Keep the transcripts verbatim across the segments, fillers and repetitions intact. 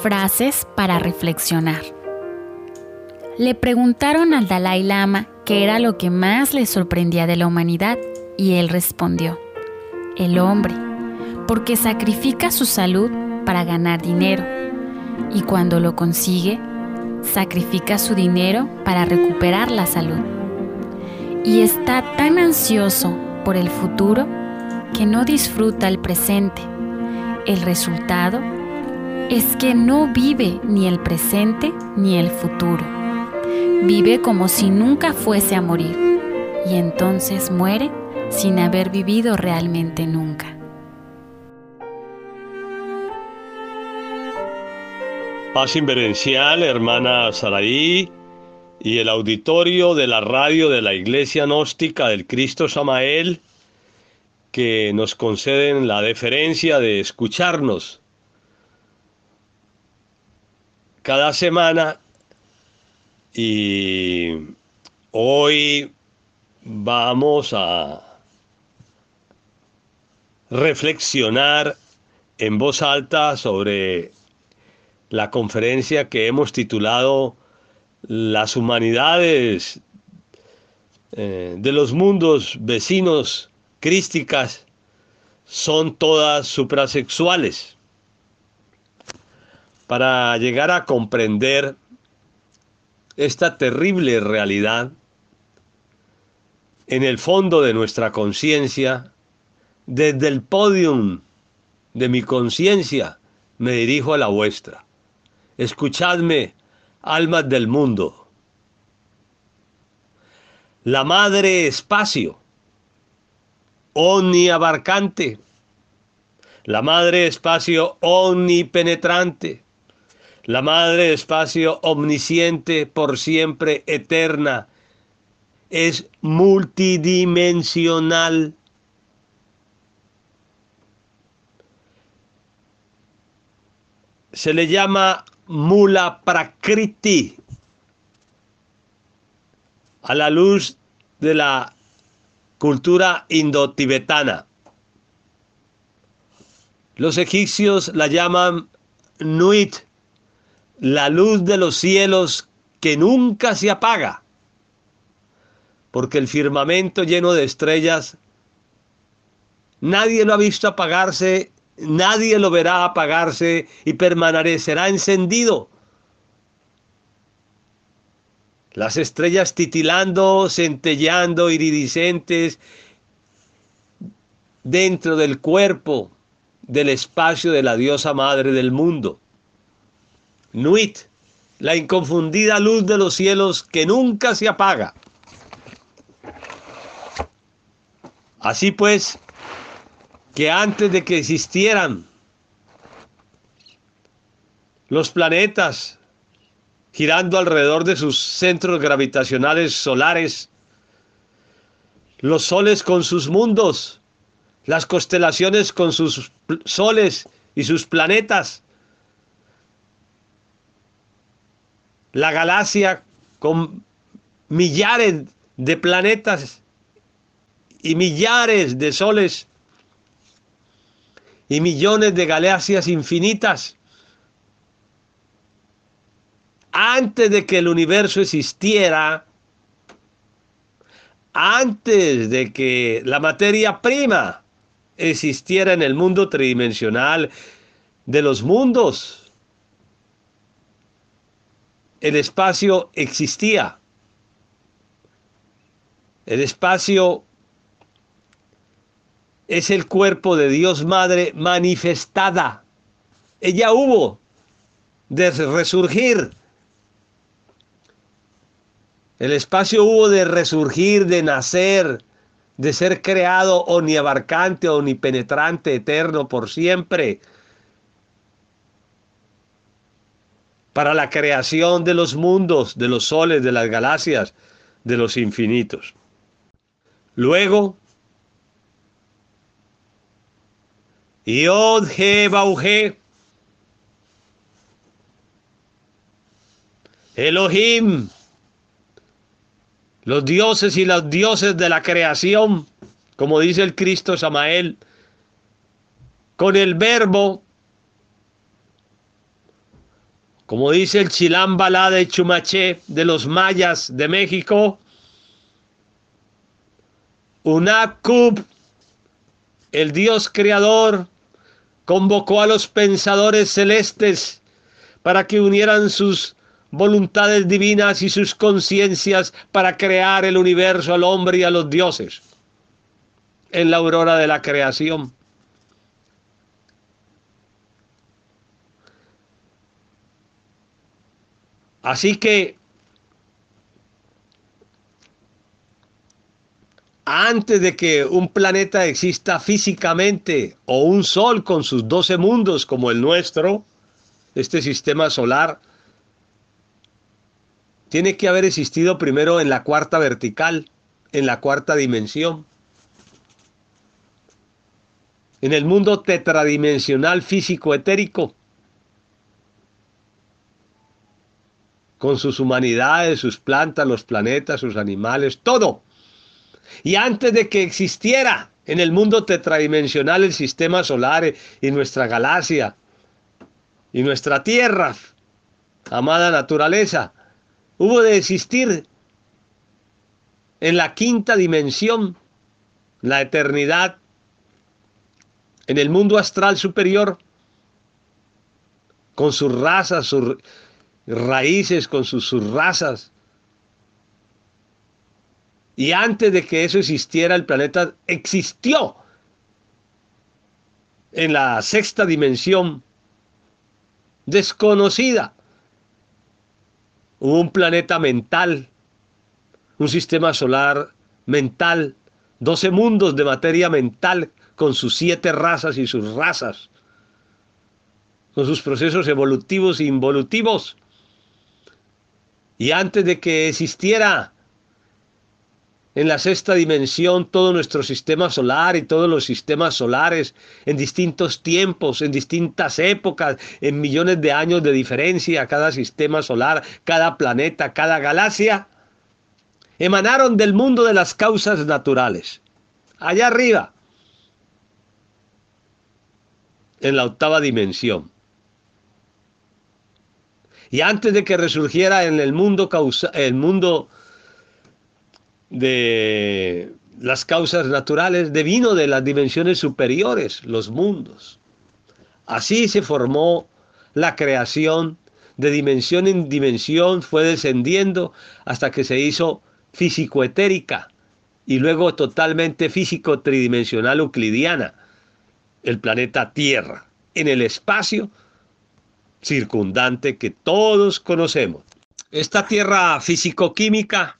Frases para reflexionar. Le preguntaron al Dalai Lama qué era lo que más le sorprendía de la humanidad y él respondió: el hombre, porque sacrifica su salud para ganar dinero y cuando lo consigue, sacrifica su dinero para recuperar la salud. Y está tan ansioso por el futuro que no disfruta el presente. El resultado es que no vive ni el presente ni el futuro. Vive como si nunca fuese a morir y entonces muere sin haber vivido realmente nunca. Paz inverencial, hermana Saraí, y el auditorio de la radio de la Iglesia Gnóstica del Cristo Samael, que nos conceden la deferencia de escucharnos cada semana. Y hoy vamos a reflexionar en voz alta sobre la conferencia que hemos titulado Las humanidades eh, de los mundos vecinos crísticas son todas suprasexuales. Para llegar a comprender esta terrible realidad, en el fondo de nuestra conciencia, desde el podium de mi conciencia, me dirijo a la vuestra. Escuchadme, almas del mundo. La madre espacio, omniabarcante, la madre espacio omnipenetrante, la madre espacio omnisciente, por siempre eterna, es multidimensional. Se le llama Mula Prakriti a la luz de la cultura indotibetana. Los egipcios la llaman Nuit, la luz de los cielos que nunca se apaga, porque el firmamento lleno de estrellas, nadie lo ha visto apagarse, nadie lo verá apagarse y permanecerá encendido. Las estrellas titilando, centelleando, iridiscentes, dentro del cuerpo, del espacio de la diosa madre del mundo. Nuit, la inconfundida luz de los cielos que nunca se apaga. Así pues, que antes de que existieran los planetas girando alrededor de sus centros gravitacionales solares, los soles con sus mundos, las constelaciones con sus soles y sus planetas, la galaxia con millares de planetas y millares de soles y millones de galaxias infinitas. Antes de que el universo existiera, antes de que la materia prima existiera en el mundo tridimensional de los mundos, el espacio existía. El espacio es el cuerpo de Dios Madre manifestada. Ella hubo de resurgir. El espacio hubo de resurgir, de nacer, de ser creado omniabarcante, omnipenetrante, eterno, por siempre, para la creación de los mundos, de los soles, de las galaxias, de los infinitos. Luego, Yod He Vav He, Elohim, los dioses y los dioses de la creación, como dice el Cristo Samael, con el verbo Como dice el Chilam Balá de Chumaché de los mayas de México, Unakub, el Dios creador, convocó a los pensadores celestes para que unieran sus voluntades divinas y sus conciencias para crear el universo, al hombre y a los dioses en la aurora de la creación. Así que antes de que un planeta exista físicamente, o un sol con sus doce mundos como el nuestro, este sistema solar, tiene que haber existido primero en la cuarta vertical, en la cuarta dimensión, en el mundo tetradimensional físico etérico, con sus humanidades, sus plantas, los planetas, sus animales, todo. Y antes de que existiera en el mundo tetradimensional el sistema solar y nuestra galaxia y nuestra Tierra, amada naturaleza, hubo de existir en la quinta dimensión, la eternidad, en el mundo astral superior, con sus razas, sus raíces, con sus subrazas. Y antes de que eso existiera, el planeta existió en la sexta dimensión, desconocida. Hubo un planeta mental, un sistema solar mental, doce mundos de materia mental con sus siete razas y sus razas, con sus procesos evolutivos e involutivos. Y antes de que existiera en la sexta dimensión todo nuestro sistema solar y todos los sistemas solares en distintos tiempos, en distintas épocas, en millones de años de diferencia, cada sistema solar, cada planeta, cada galaxia, emanaron del mundo de las causas naturales, allá arriba, en la octava dimensión. Y antes de que resurgiera en el mundo, causa, el mundo de las causas naturales, devino de las dimensiones superiores, los mundos. Así se formó la creación, de dimensión en dimensión fue descendiendo hasta que se hizo físico-etérica y luego totalmente físico-tridimensional euclidiana, el planeta Tierra, en el espacio circundante que todos conocemos. Esta Tierra físico-química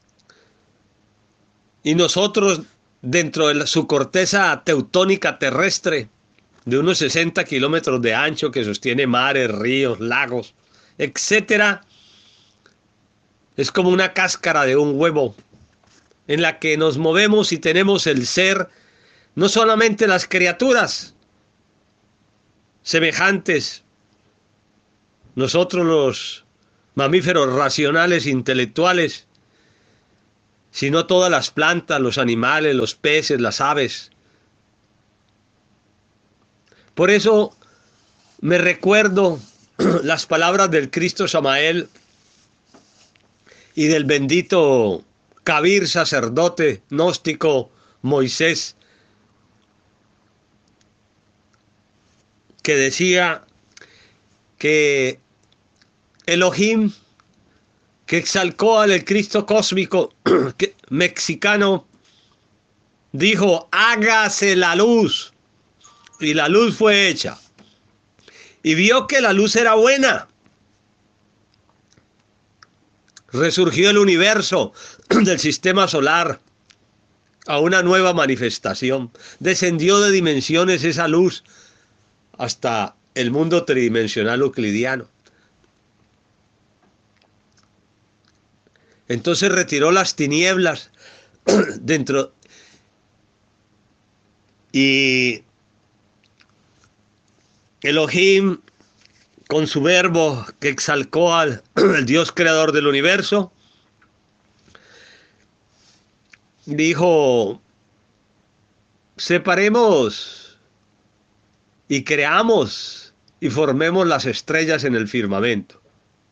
y nosotros dentro de su corteza teutónica terrestre de unos sesenta kilómetros de ancho que sostiene mares, ríos, lagos, etcétera, es como una cáscara de un huevo en la que nos movemos y tenemos el ser, no solamente las criaturas semejantes, nosotros los mamíferos racionales, intelectuales, sino todas las plantas, los animales, los peces, las aves. Por eso me recuerdo las palabras del Cristo Samael y del bendito Kabir, sacerdote gnóstico Moisés, que decía que Elohim, que exalcó al Cristo cósmico mexicano, dijo: hágase la luz, y la luz fue hecha, y vio que la luz era buena. Resurgió el universo del sistema solar a una nueva manifestación, descendió de dimensiones esa luz hasta el mundo tridimensional euclidiano. Entonces retiró las tinieblas dentro y Elohim, con su verbo que exalcó al el Dios creador del universo, dijo: separemos y creamos y formemos las estrellas en el firmamento.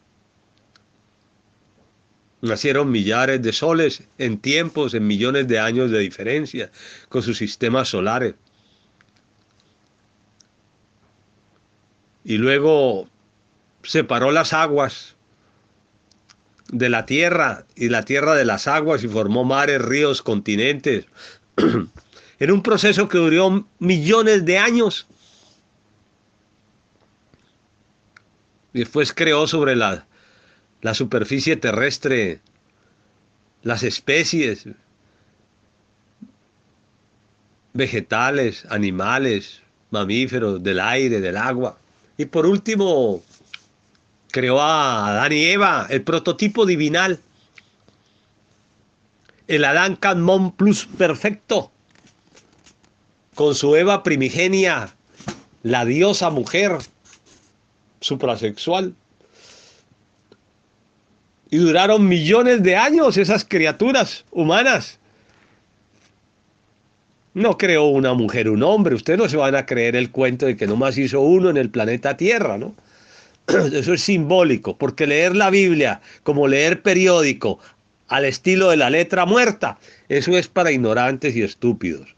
Nacieron millares de soles en tiempos, en millones de años de diferencia, con sus sistemas solares. Y luego separó las aguas de la tierra y la tierra de las aguas y formó mares, ríos, continentes. En un proceso que duró millones de años. Y después creó sobre la, la superficie terrestre las especies vegetales, animales, mamíferos, del aire, del agua. Y por último, creó a Adán y Eva, el prototipo divinal. El Adán Kadmon plus perfecto. Con su Eva primigenia, la diosa mujer suprasexual. Y duraron millones de años esas criaturas humanas. No creó una mujer, un hombre. Ustedes no se van a creer el cuento de que nomás hizo uno en el planeta Tierra, ¿no? Eso es simbólico, porque leer la Biblia como leer periódico al estilo de la letra muerta, eso es para ignorantes y estúpidos.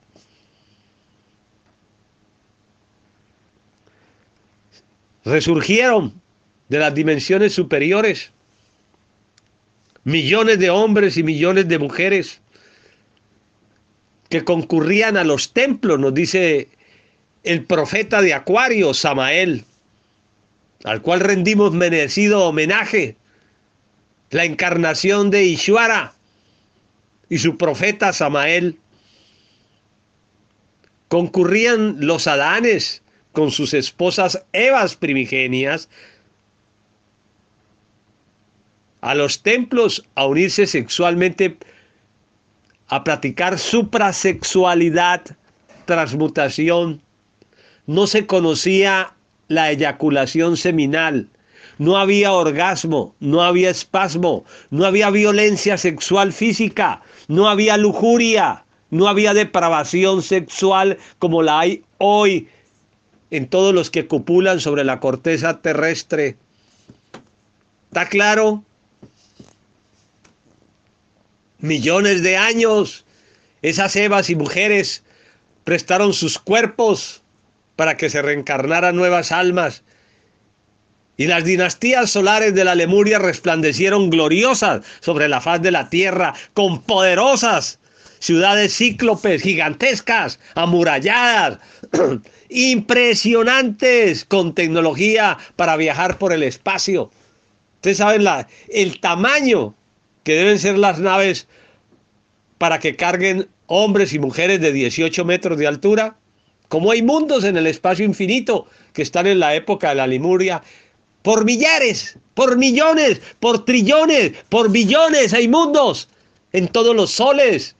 Resurgieron de las dimensiones superiores millones de hombres y millones de mujeres que concurrían a los templos, nos dice el profeta de Acuario, Samael, al cual rendimos merecido homenaje, la encarnación de Ishwara y su profeta Samael. Concurrían los Adanes con sus esposas Evas primigenias a los templos a unirse sexualmente, a practicar suprasexualidad, transmutación. No se conocía la eyaculación seminal, no había orgasmo, no había espasmo, no había violencia sexual física, no había lujuria, no había depravación sexual como la hay hoy en todos los que copulan sobre la corteza terrestre. ¿Está claro? Millones de años, esas Evas y mujeres prestaron sus cuerpos para que se reencarnaran nuevas almas. Y las dinastías solares de la Lemuria resplandecieron gloriosas sobre la faz de la tierra, con poderosas ciudades cíclopes, gigantescas, amuralladas, impresionantes, con tecnología para viajar por el espacio. Ustedes saben la, el tamaño que deben ser las naves para que carguen hombres y mujeres de dieciocho metros de altura. Como hay mundos en el espacio infinito que están en la época de la Lemuria, por millares, por millones, por trillones, por billones, hay mundos en todos los soles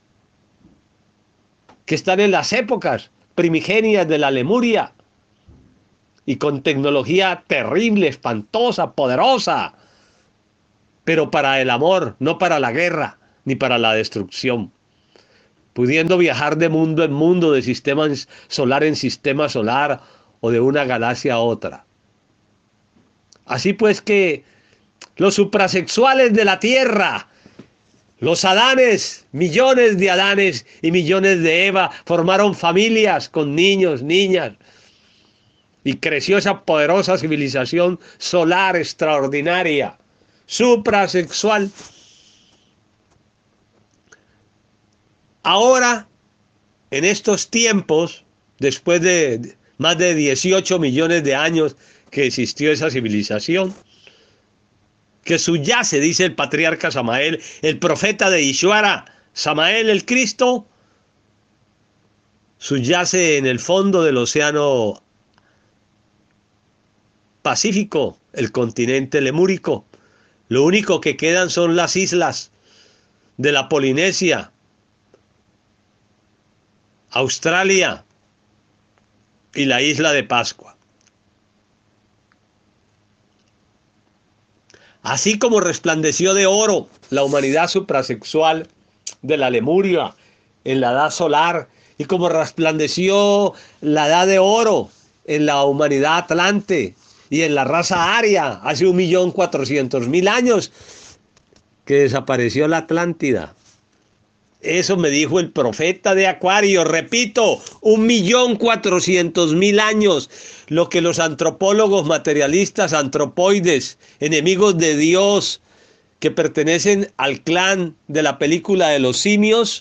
que están en las épocas primigenias de la Lemuria y con tecnología terrible, espantosa, poderosa, pero para el amor, no para la guerra ni para la destrucción, pudiendo viajar de mundo en mundo, de sistema solar en sistema solar o de una galaxia a otra. Así pues que los suprasexuales de la Tierra, los Adanes, millones de Adanes y millones de Eva, formaron familias con niños, niñas, y creció esa poderosa civilización solar extraordinaria, suprasexual. Ahora, en estos tiempos, después de más de dieciocho millones de años que existió esa civilización, que subyace, dice el patriarca Samael, el profeta de Ishwara, Samael el Cristo, subyace en el fondo del océano Pacífico, el continente lemúrico. Lo único que quedan son las islas de la Polinesia, Australia y la isla de Pascua. Así como resplandeció de oro la humanidad suprasexual de la Lemuria en la edad solar, y como resplandeció la edad de oro en la humanidad atlante y en la raza aria hace un millón cuatrocientos mil años que desapareció la Atlántida. Eso me dijo el profeta de Acuario, repito, un millón cuatrocientos mil años, lo que los antropólogos materialistas, antropoides, enemigos de Dios, que pertenecen al clan de la película de los simios,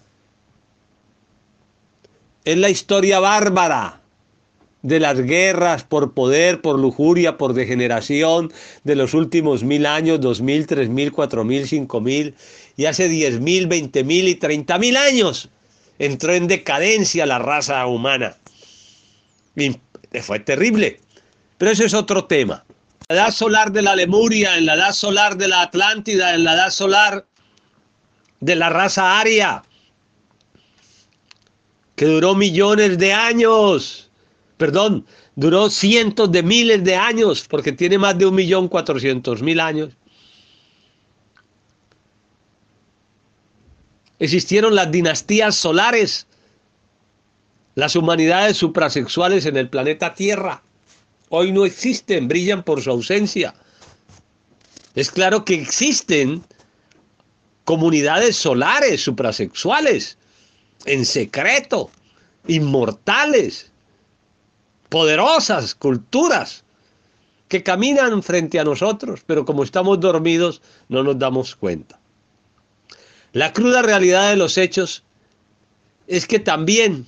es la historia bárbara de las guerras por poder, por lujuria, por degeneración de los últimos mil años, dos mil, tres mil, cuatro mil, cinco mil, y hace diez mil, veinte mil y treinta mil años entró en decadencia la raza humana. Y fue terrible, pero eso es otro tema. En la edad solar de la Lemuria, en la edad solar de la Atlántida, en la edad solar de la raza aria, que duró millones de años, perdón, duró cientos de miles de años, porque tiene más de un millón cuatrocientos mil años. Existieron las dinastías solares, las humanidades suprasexuales en el planeta Tierra. Hoy no existen, brillan por su ausencia. Es claro que existen comunidades solares suprasexuales, en secreto, inmortales, poderosas culturas que caminan frente a nosotros, pero como estamos dormidos no nos damos cuenta. La cruda realidad de los hechos es que también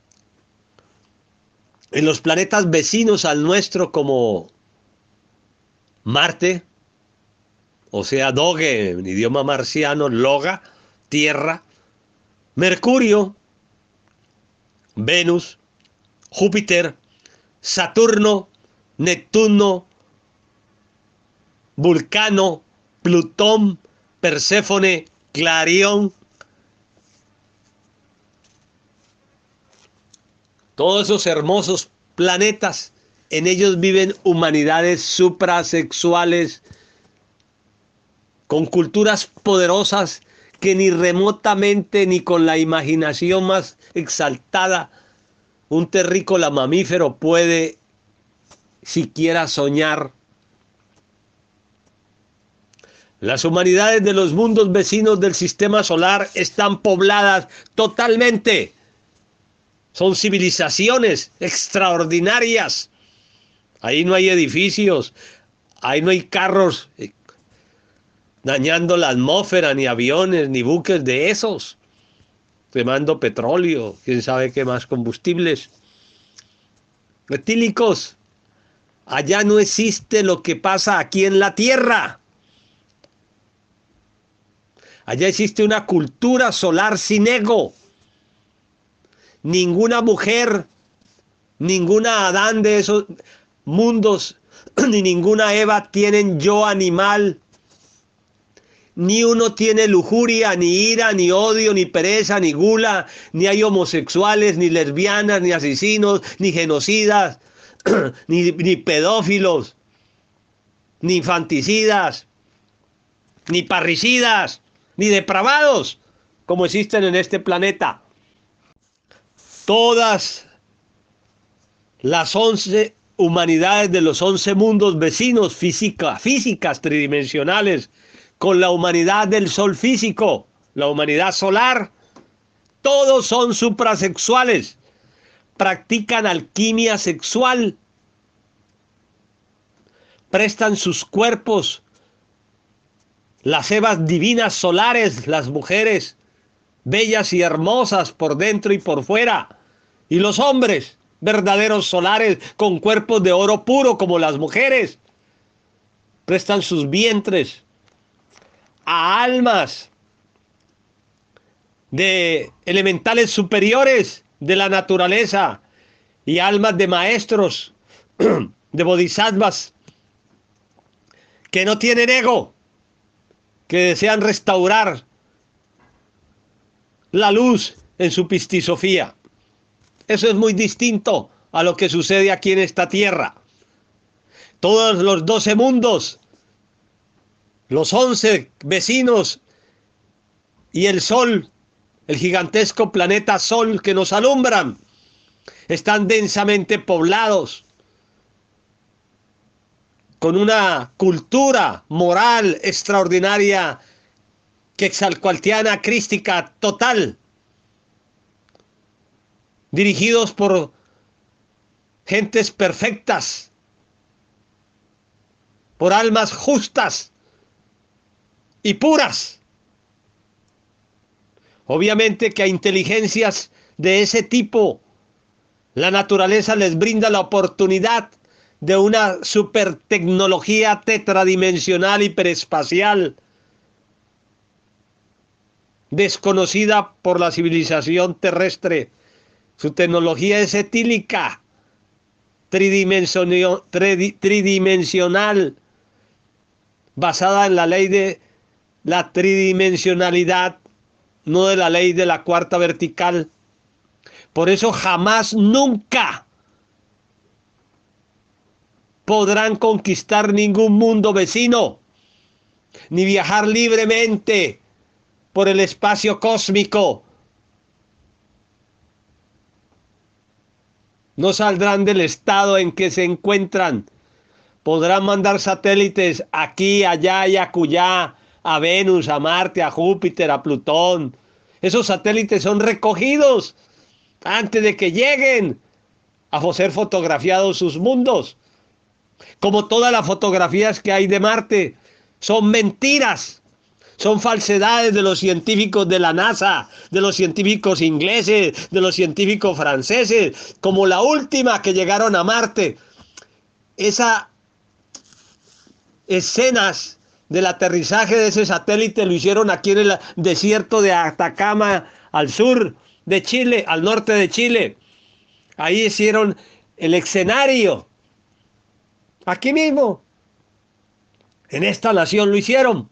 en los planetas vecinos al nuestro, como Marte, o sea, Doge en idioma marciano, Loga, Tierra, Mercurio, Venus, Júpiter, Saturno, Neptuno, Vulcano, Plutón, Perséfone, Clarión, todos esos hermosos planetas, en ellos viven humanidades suprasexuales con culturas poderosas que ni remotamente ni con la imaginación más exaltada un terrícola mamífero puede siquiera soñar. Las humanidades de los mundos vecinos del sistema solar están pobladas totalmente. Son civilizaciones extraordinarias. Ahí no hay edificios, ahí no hay carros dañando la atmósfera, ni aviones, ni buques de esos, quemando petróleo, quién sabe qué más combustibles. Etílicos, allá no existe lo que pasa aquí en la Tierra. Allá existe una cultura solar sin ego. Ninguna mujer, ninguna Adán de esos mundos, ni ninguna Eva tienen yo animal. Ni uno tiene lujuria, ni ira, ni odio, ni pereza, ni gula, ni hay homosexuales, ni lesbianas, ni asesinos, ni genocidas, ni, ni pedófilos, ni infanticidas, ni parricidas, ni depravados, como existen en este planeta. Todas las once humanidades de los once mundos vecinos, física, físicas tridimensionales, con la humanidad del sol físico, la humanidad solar, todos son suprasexuales, practican alquimia sexual, prestan sus cuerpos, las evas divinas solares, las mujeres bellas y hermosas por dentro y por fuera, y los hombres verdaderos solares con cuerpos de oro puro como las mujeres, prestan sus vientres a almas de elementales superiores de la naturaleza y almas de maestros, de bodhisattvas, que no tienen ego, que desean restaurar la luz en su pistisofía. Eso es muy distinto a lo que sucede aquí en esta tierra. Todos los doce mundos, los once vecinos y el sol, el gigantesco planeta Sol que nos alumbran, están densamente poblados, con una cultura moral extraordinaria, quetzalcoatliana, crística, total, dirigidos por gentes perfectas, por almas justas y puras. Obviamente que a inteligencias de ese tipo, la naturaleza les brinda la oportunidad de una supertecnología tetradimensional hiperespacial, desconocida por la civilización terrestre. Su tecnología es etílica, tridimensional, tridimensional, basada en la ley de la tridimensionalidad, no de la ley de la cuarta vertical. Por eso jamás, nunca podrán conquistar ningún mundo vecino, ni viajar libremente por el espacio cósmico. No saldrán del estado en que se encuentran. Podrán mandar satélites aquí, allá y acullá, a Venus, a Marte, a Júpiter, a Plutón. Esos satélites son recogidos antes de que lleguen a ser fotografiados sus mundos. Como todas las fotografías que hay de Marte, son mentiras, son falsedades de los científicos de la NASA, de los científicos ingleses, de los científicos franceses, como la última que llegaron a Marte. Esas escenas del aterrizaje de ese satélite lo hicieron aquí en el desierto de Atacama, al sur de Chile, al norte de Chile. Ahí hicieron el escenario. Aquí mismo, en esta nación lo hicieron.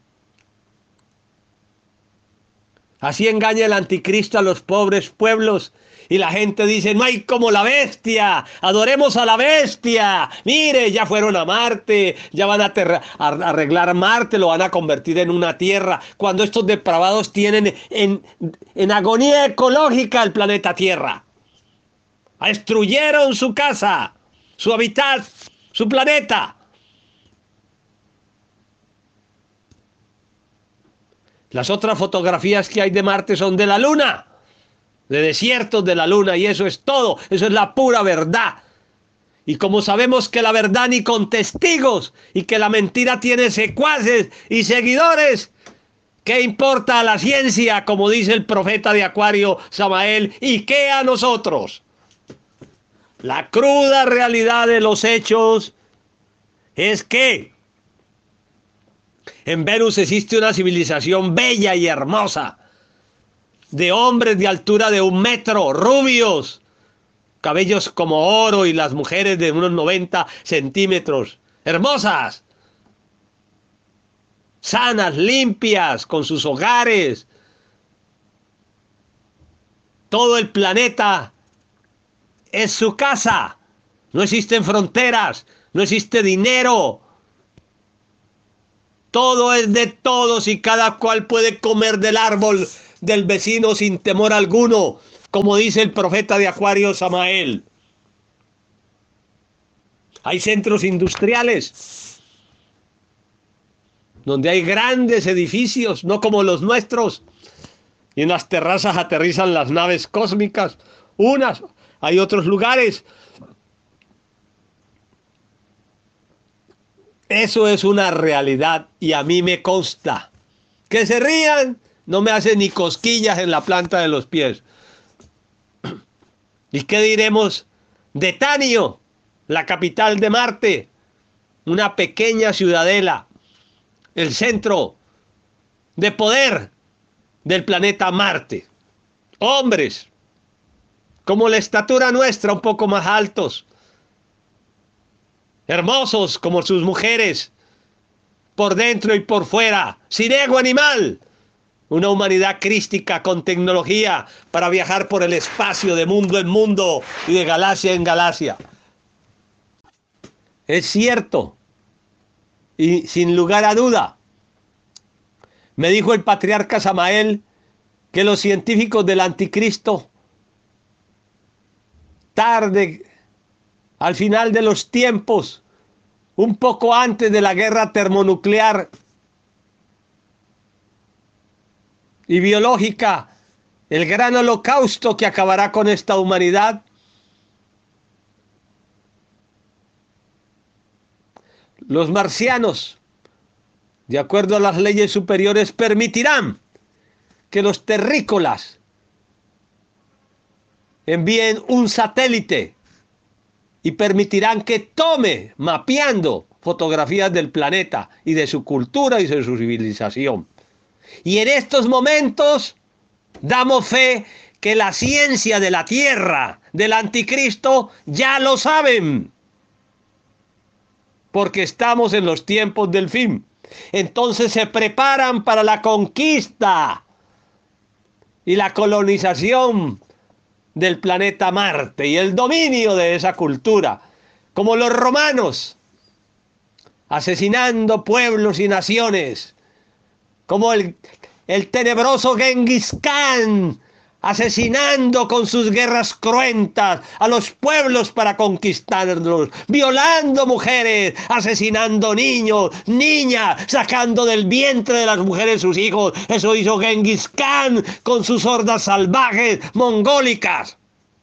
Así engaña el anticristo a los pobres pueblos y la gente dice, no hay como la bestia, adoremos a la bestia. Mire, ya fueron a Marte, ya van a, a arreglar Marte, lo van a convertir en una tierra, cuando estos depravados tienen en, en agonía ecológica el planeta Tierra. Destruyeron su casa, su hábitat, su planeta. Las otras fotografías que hay de Marte son de la Luna, de desiertos de la Luna, y eso es todo, eso es la pura verdad. Y como sabemos que la verdad ni con testigos, y que la mentira tiene secuaces y seguidores, ¿qué importa a la ciencia, como dice el profeta de Acuario, Samael, y qué a nosotros? La cruda realidad de los hechos es que en Venus existe una civilización bella y hermosa, de hombres de altura de un metro, rubios, cabellos como oro, y las mujeres de unos noventa centímetros, hermosas, sanas, limpias, con sus hogares. Todo el planeta es su casa. No existen fronteras, no existe dinero. Todo es de todos y cada cual puede comer del árbol del vecino sin temor alguno, como dice el profeta de Acuario, Samael. Hay centros industriales donde hay grandes edificios, no como los nuestros, y en las terrazas aterrizan las naves cósmicas. Unas, hay otros lugares. Eso es una realidad y a mí me consta. Que se rían, no me hace ni cosquillas en la planta de los pies. ¿Y qué diremos de Tanio, la capital de Marte? Una pequeña ciudadela, el centro de poder del planeta Marte. Hombres, como la estatura nuestra, un poco más altos, hermosos como sus mujeres, por dentro y por fuera, sin ego animal. Una humanidad crística con tecnología para viajar por el espacio de mundo en mundo y de galaxia en galaxia. Es cierto, y sin lugar a duda, me dijo el patriarca Samael que los científicos del anticristo tarde, al final de los tiempos, un poco antes de la guerra termonuclear y biológica, el gran holocausto que acabará con esta humanidad. Los marcianos, de acuerdo a las leyes superiores, permitirán que los terrícolas envíen un satélite y permitirán que tome, mapeando, fotografías del planeta y de su cultura y de su civilización. Y en estos momentos damos fe que la ciencia de la tierra, del anticristo, ya lo saben, porque estamos en los tiempos del fin. Entonces se preparan para la conquista y la colonización del planeta Marte y el dominio de esa cultura, como los romanos, asesinando pueblos y naciones, como el, el tenebroso Genghis Khan, asesinando con sus guerras cruentas a los pueblos para conquistarlos, violando mujeres, asesinando niños, niñas, sacando del vientre de las mujeres sus hijos. Eso hizo Genghis Khan con sus hordas salvajes mongólicas.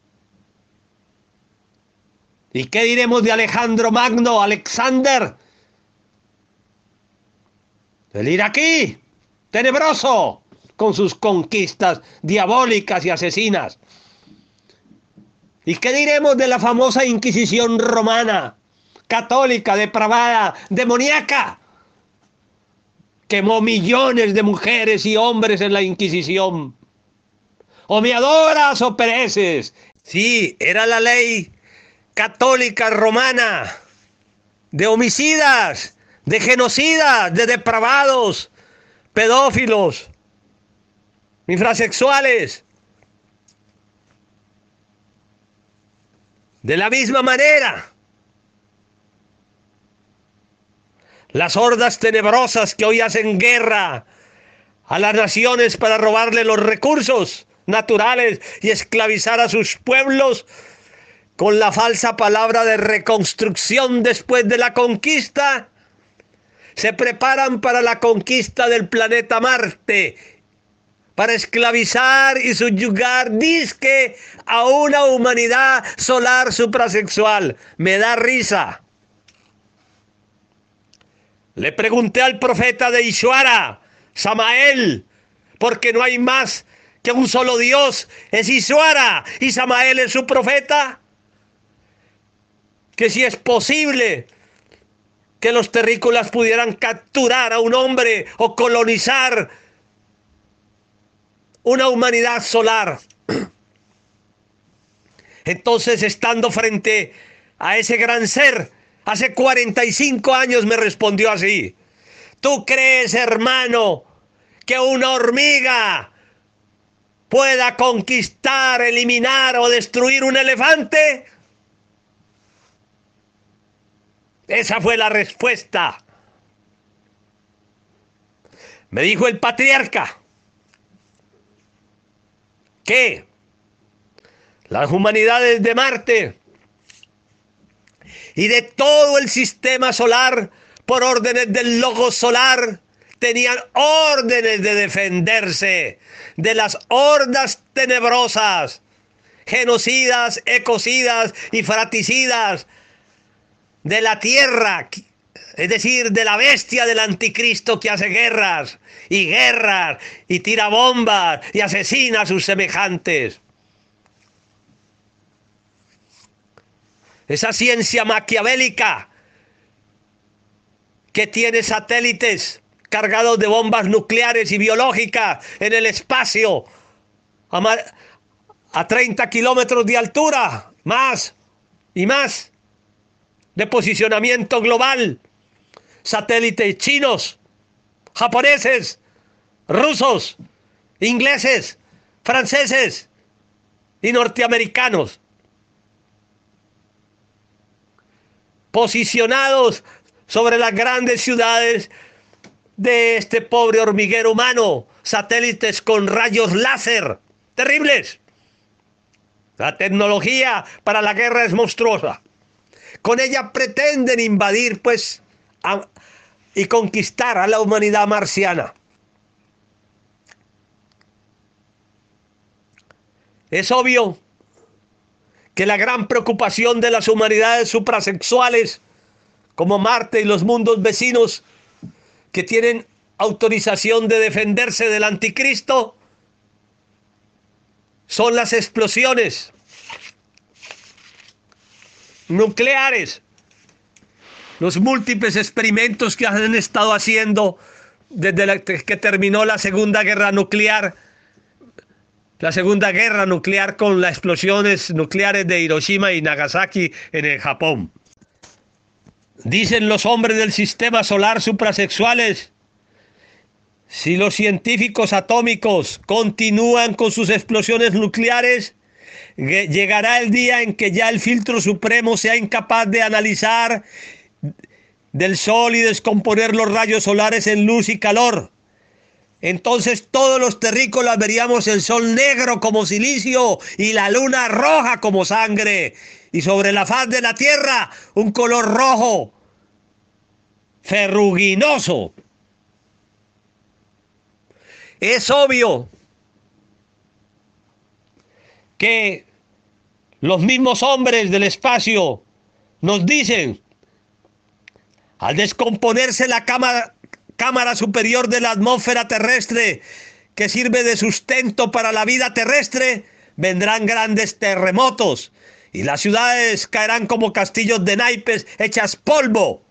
¿Y qué diremos de Alejandro Magno, Alexander? El iraquí, tenebroso, con sus conquistas diabólicas y asesinas. ¿Y qué diremos de la famosa Inquisición romana, católica, depravada, demoníaca? Quemó millones de mujeres y hombres en la Inquisición. O me adoras o pereces. Sí, era la ley católica romana, de homicidas, de genocidas, de depravados, pedófilos, infrasexuales. De la misma manera, las hordas tenebrosas que hoy hacen guerra a las naciones para robarle los recursos naturales y esclavizar a sus pueblos con la falsa palabra de reconstrucción después de la conquista, se preparan para la conquista del planeta Marte, para esclavizar y subyugar, dizque, a una humanidad solar suprasexual. Me da risa. Le pregunté al profeta de Ishwara, Samael, porque no hay más que un solo Dios, es Ishwara, y Samael es su profeta, que si es posible que los terrícolas pudieran capturar a un hombre o colonizar una humanidad solar. Entonces, estando frente a ese gran ser, hace cuarenta y cinco años me respondió así: ¿tú crees, hermano, que una hormiga pueda conquistar, eliminar o destruir un elefante? Esa fue la respuesta. Me dijo el patriarca que las humanidades de Marte y de todo el sistema solar, por órdenes del Logos solar, tenían órdenes de defenderse de las hordas tenebrosas, genocidas, ecocidas y fraticidas de la tierra, es decir, de la bestia del anticristo que hace guerras y guerras y tira bombas y asesina a sus semejantes. Esa ciencia maquiavélica que tiene satélites cargados de bombas nucleares y biológicas en el espacio a, a treinta kilómetros de altura, más y más, de posicionamiento global, satélites chinos, japoneses, rusos, ingleses, franceses y norteamericanos, posicionados sobre las grandes ciudades de este pobre hormiguero humano, satélites con rayos láser terribles, La tecnología para la guerra es monstruosa. Con ella pretenden invadir, pues, a, y conquistar a la humanidad marciana. Es obvio que la gran preocupación de las humanidades suprasexuales, como Marte y los mundos vecinos, que tienen autorización de defenderse del anticristo, son las explosiones nucleares, los múltiples experimentos que han estado haciendo desde la, que terminó la Segunda Guerra Nuclear, la Segunda Guerra Nuclear con las explosiones nucleares de Hiroshima y Nagasaki en el Japón. Dicen los hombres del sistema solar suprasexuales: si los científicos atómicos continúan con sus explosiones nucleares, llegará el día en que ya el filtro supremo sea incapaz de analizar del sol y descomponer los rayos solares en luz y calor. Entonces todos los terrícolas veríamos el sol negro como silicio y la luna roja como sangre, y sobre la faz de la tierra un color rojo ferruginoso. Es obvio que los mismos hombres del espacio nos dicen: al descomponerse la cámara, cámara superior de la atmósfera terrestre, que sirve de sustento para la vida terrestre, vendrán grandes terremotos y las ciudades caerán como castillos de naipes hechas polvo.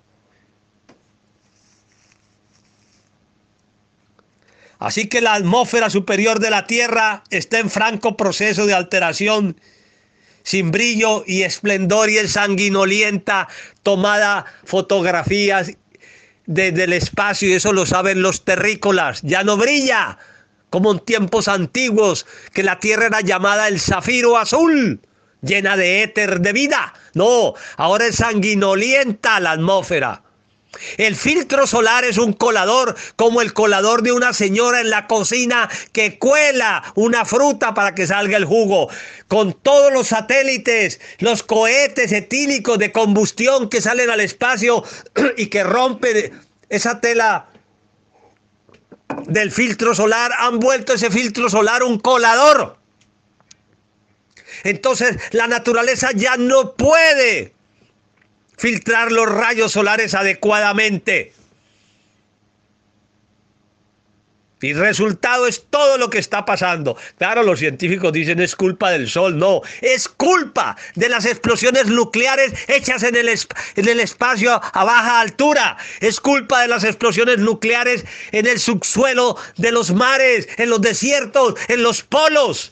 Así que la atmósfera superior de la Tierra está en franco proceso de alteración, sin brillo y esplendor, y es sanguinolienta, tomada fotografías desde el espacio, y eso lo saben los terrícolas. Ya no brilla como en tiempos antiguos, que la Tierra era llamada el zafiro azul, llena de éter de vida. No, ahora es sanguinolienta la atmósfera. El filtro solar es un colador, como el colador de una señora en la cocina que cuela una fruta para que salga el jugo. Con todos los satélites, los cohetes etílicos de combustión que salen al espacio y que rompen esa tela del filtro solar, han vuelto ese filtro solar un colador. Entonces la naturaleza ya no puede filtrar los rayos solares adecuadamente. Y el resultado es todo lo que está pasando. Claro, los científicos dicen es culpa del sol. No, es culpa de las explosiones nucleares hechas en el, en el espacio a baja altura. Es culpa de las explosiones nucleares en el subsuelo de los mares, en los desiertos, en los polos.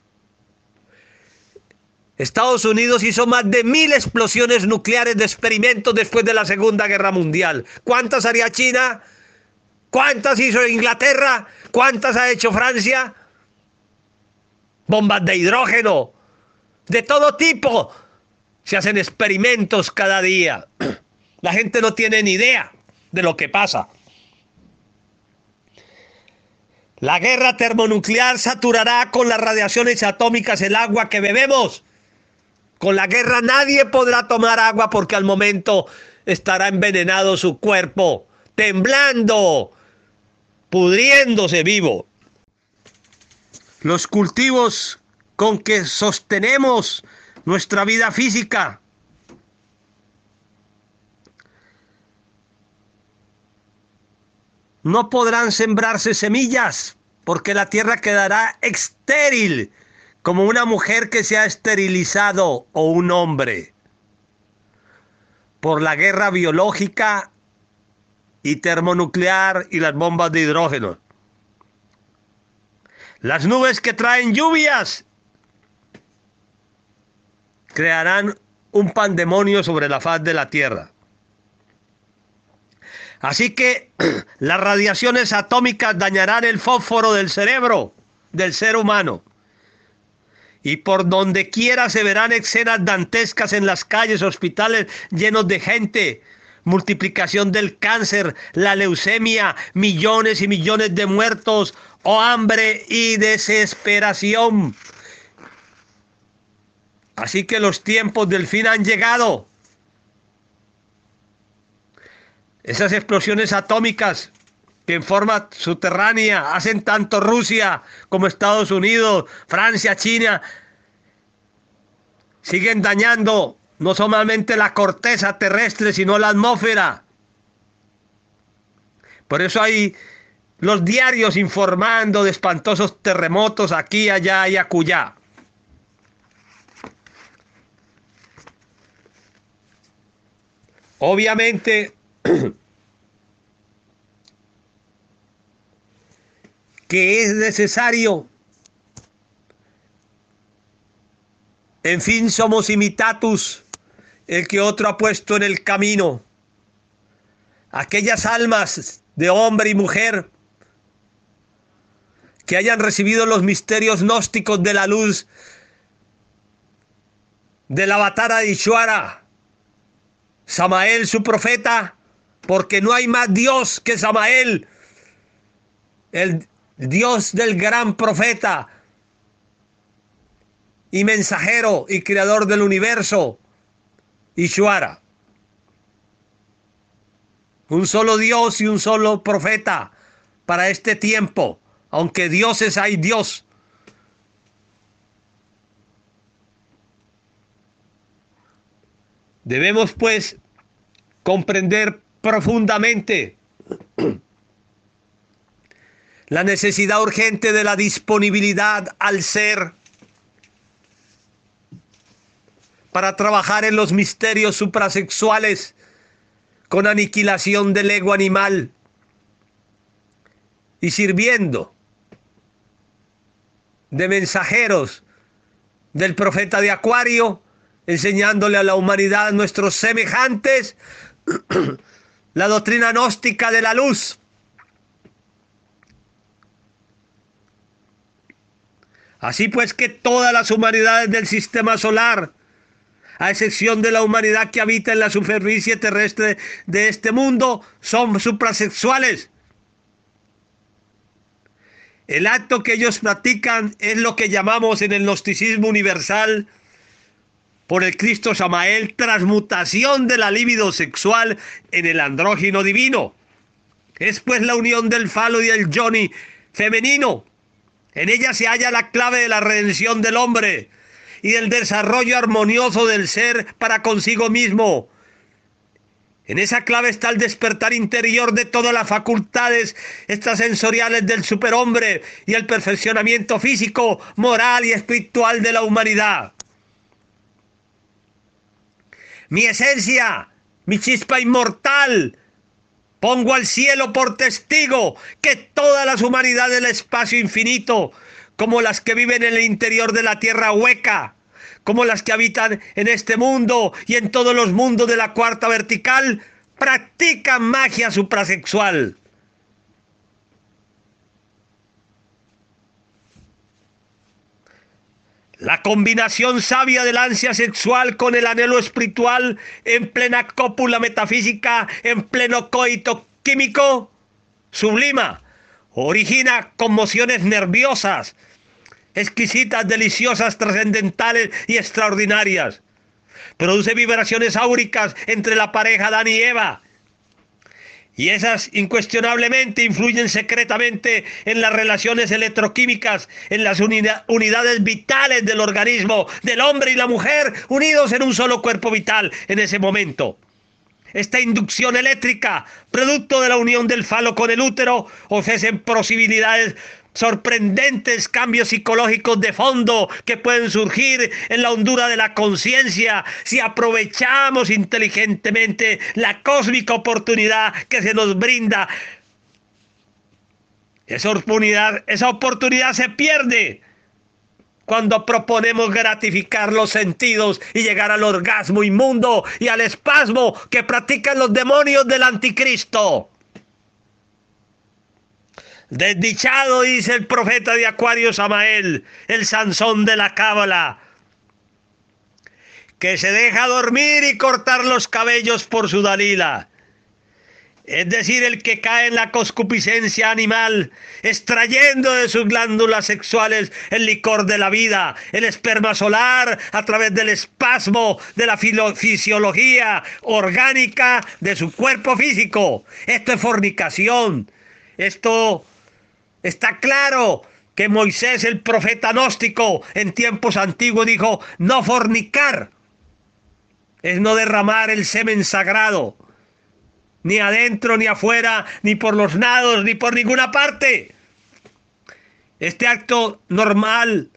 Estados Unidos hizo más de mil explosiones nucleares de experimentos después de la Segunda Guerra Mundial. ¿Cuántas haría China? ¿Cuántas hizo Inglaterra? ¿Cuántas ha hecho Francia? Bombas de hidrógeno, de todo tipo. Se hacen experimentos cada día. La gente no tiene ni idea de lo que pasa. La guerra termonuclear saturará con las radiaciones atómicas el agua que bebemos. Con la guerra nadie podrá tomar agua porque al momento estará envenenado su cuerpo, temblando, pudriéndose vivo. Los cultivos con que sostenemos nuestra vida física no podrán sembrarse semillas porque la tierra quedará estéril, como una mujer que se ha esterilizado o un hombre, por la guerra biológica y termonuclear y las bombas de hidrógeno. Las nubes que traen lluvias crearán un pandemonio sobre la faz de la tierra. Así que las radiaciones atómicas dañarán el fósforo del cerebro del ser humano. Y por donde quiera se verán escenas dantescas en las calles, hospitales llenos de gente, multiplicación del cáncer, la leucemia, millones y millones de muertos, o hambre y desesperación. Así que los tiempos del fin han llegado. Esas explosiones atómicas que en forma subterránea hacen tanto Rusia como Estados Unidos, Francia, China, siguen dañando no solamente la corteza terrestre, sino la atmósfera. Por eso hay los diarios informando de espantosos terremotos aquí, allá y acullá. Obviamente, que es necesario. En fin, somos imitatus, el que otro ha puesto en el camino. Aquellas almas de hombre y mujer que hayan recibido los misterios gnósticos de la luz del avatar de Ishvara, Samael su profeta, porque no hay más Dios que Samael, el Dios del gran profeta y mensajero y creador del universo, Ishvara. Un solo Dios y un solo profeta para este tiempo, aunque dioses hay Dios. Debemos pues comprender profundamente la necesidad urgente de la disponibilidad al ser para trabajar en los misterios suprasexuales con aniquilación del ego animal y sirviendo de mensajeros del profeta de Acuario, enseñándole a la humanidad, nuestros semejantes, la doctrina gnóstica de la luz. Así pues que todas las humanidades del sistema solar, a excepción de la humanidad que habita en la superficie terrestre de este mundo, son suprasexuales. El acto que ellos practican es lo que llamamos en el gnosticismo universal, por el Cristo Samael, transmutación de la libido sexual en el andrógino divino. Es pues la unión del falo y el yoni femenino. En ella se halla la clave de la redención del hombre y del desarrollo armonioso del ser para consigo mismo. En esa clave está el despertar interior de todas las facultades extrasensoriales del superhombre y el perfeccionamiento físico, moral y espiritual de la humanidad. Mi esencia, mi chispa inmortal, pongo al cielo por testigo que todas las humanidades del espacio infinito, como las que viven en el interior de la tierra hueca, como las que habitan en este mundo y en todos los mundos de la cuarta vertical, practican magia suprasexual. La combinación sabia del ansia sexual con el anhelo espiritual en plena cópula metafísica, en pleno coito químico, sublima, origina conmociones nerviosas, exquisitas, deliciosas, trascendentales y extraordinarias. Produce vibraciones áuricas entre la pareja Adán y Eva. Y esas incuestionablemente influyen secretamente en las relaciones electroquímicas, en las unida- unidades vitales del organismo, del hombre y la mujer, unidos en un solo cuerpo vital en ese momento. Esta inducción eléctrica, producto de la unión del falo con el útero, ofrecen posibilidades sorprendentes, cambios psicológicos de fondo que pueden surgir en la hondura de la conciencia si aprovechamos inteligentemente la cósmica oportunidad que se nos brinda. Esa oportunidad, esa oportunidad se pierde cuando proponemos gratificar los sentidos y llegar al orgasmo inmundo y al espasmo que practican los demonios del anticristo. Desdichado, dice el profeta de Acuario Samael, el Sansón de la cábala, que se deja dormir y cortar los cabellos por su Dalila. es decir, el que cae en la concupiscencia animal, extrayendo de sus glándulas sexuales el licor de la vida, el esperma solar, a través del espasmo de la fisiología orgánica de su cuerpo físico. Esto es fornicación. Esto está claro que Moisés, el profeta gnóstico, en tiempos antiguos dijo: no fornicar es no derramar el semen sagrado, ni adentro, ni afuera, ni por los lados, ni por ninguna parte. Este acto normal,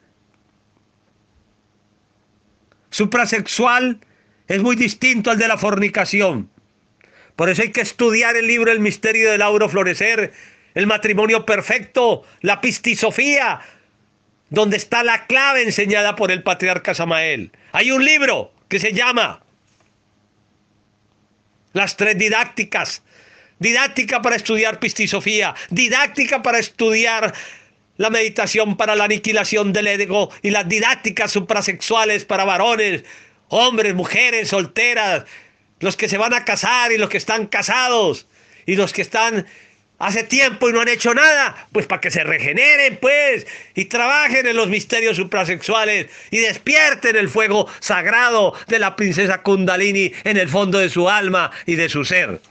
suprasexual, es muy distinto al de la fornicación. Por eso hay que estudiar el libro El misterio del auro florecer, el matrimonio perfecto, la pistisofía, donde está la clave enseñada por el patriarca Samael. Hay un libro que se llama Las tres didácticas. Didáctica para estudiar pistisofía, didáctica para estudiar la meditación para la aniquilación del ego, y las didácticas suprasexuales para varones, hombres, mujeres, solteras, los que se van a casar y los que están casados, y los que están hace tiempo y no han hecho nada, pues para que se regeneren, pues, y trabajen en los misterios suprasexuales y despierten el fuego sagrado de la princesa Kundalini en el fondo de su alma y de su ser.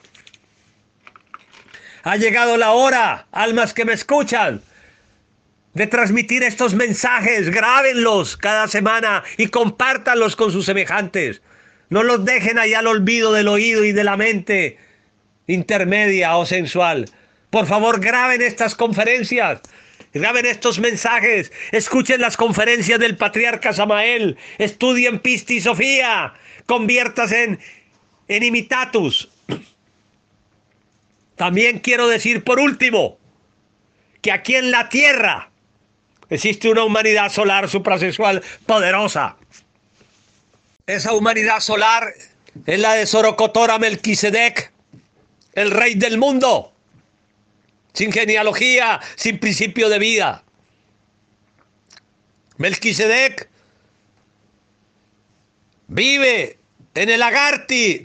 Ha llegado la hora, almas que me escuchan, de transmitir estos mensajes. Grábenlos cada semana y compártanlos con sus semejantes. No los dejen allá al olvido del oído y de la mente intermedia o sensual. Por favor, graben estas conferencias, graben estos mensajes, escuchen las conferencias del patriarca Samael, estudien pistisofía, conviértase en, en imitatus. También quiero decir por último que aquí en la tierra existe una humanidad solar suprasexual poderosa. Esa humanidad solar es la de Sorocotora Melquisedec, el rey del mundo, sin genealogía, sin principio de vida. Melquisedec vive en el Agarthy,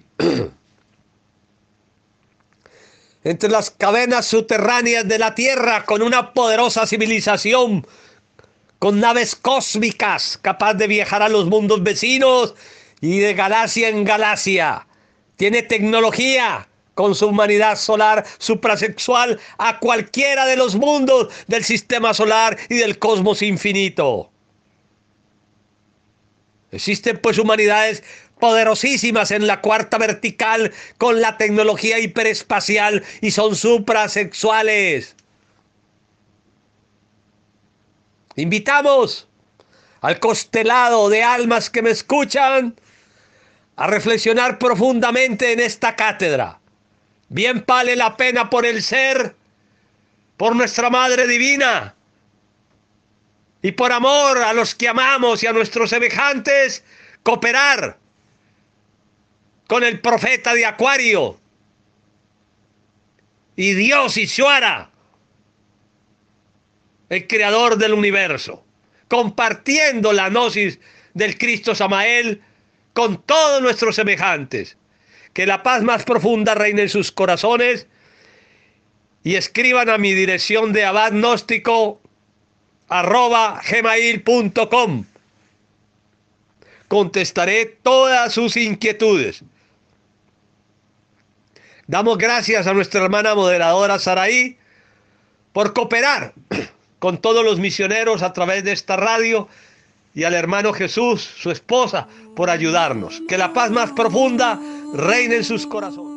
entre las cavernas subterráneas de la tierra, con una poderosa civilización, con naves cósmicas, capaz de viajar a los mundos vecinos y de galaxia en galaxia. Tiene tecnología con su humanidad solar suprasexual a cualquiera de los mundos del sistema solar y del cosmos infinito. Existen pues humanidades poderosísimas en la cuarta vertical con la tecnología hiperespacial y son suprasexuales. Invitamos al constelado de almas que me escuchan a reflexionar profundamente en esta cátedra. Bien vale la pena por el ser, por nuestra Madre Divina y por amor a los que amamos y a nuestros semejantes, cooperar con el profeta de Acuario y Dios Ishvara, el creador del universo, compartiendo la gnosis del Cristo Samael con todos nuestros semejantes. Que la paz más profunda reine en sus corazones y escriban a mi dirección de abadgnóstico arroba gmail punto com. Contestaré todas sus inquietudes. Damos gracias a nuestra hermana moderadora Saraí por cooperar con todos los misioneros a través de esta radio y al hermano Jesús, su esposa, por ayudarnos. Que la paz más profunda reine en sus corazones.